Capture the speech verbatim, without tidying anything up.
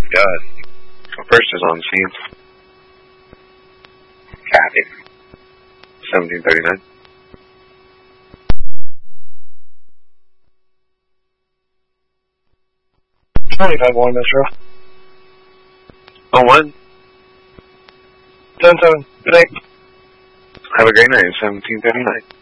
God. First is on the scene. Copy. seventeen thirty-nine. twenty-five one, Metro. Oh, one. seven seven. Good night. Have a great night, seventeen thirty-nine.